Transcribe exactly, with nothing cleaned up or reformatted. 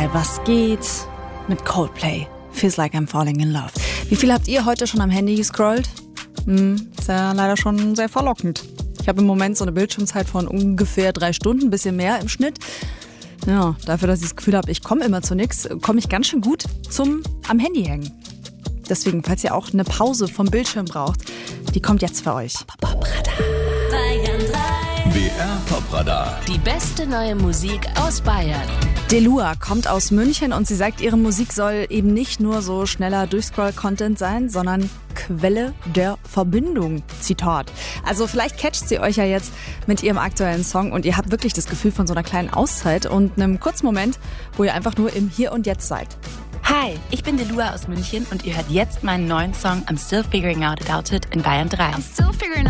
drei. Was geht mit Coldplay? Feels like I'm falling in love. Wie viel habt ihr heute schon am Handy gescrollt? Hm, ist ja leider schon sehr verlockend. Ich habe im Moment so eine Bildschirmzeit von ungefähr drei Stunden, ein bisschen mehr im Schnitt. Ja, dafür, dass ich das Gefühl habe, ich komme immer zu nichts, komme ich ganz schön gut zum am Handy hängen. Deswegen, falls ihr auch eine Pause vom Bildschirm braucht, die kommt jetzt für euch. B R Top-Radar. Die beste neue Musik aus Bayern. Delua kommt aus München und sie sagt, ihre Musik soll eben nicht nur so schneller Durchscroll-Content sein, sondern Quelle der Verbindung. Zitat. Also vielleicht catcht sie euch ja jetzt mit ihrem aktuellen Song und ihr habt wirklich das Gefühl von so einer kleinen Auszeit und einem kurzen Moment, wo ihr einfach nur im Hier und Jetzt seid. Hi, ich bin Delua aus München und ihr hört jetzt meinen neuen Song I'm Still Figuring Out About It in Bayern drei. I'm still figuring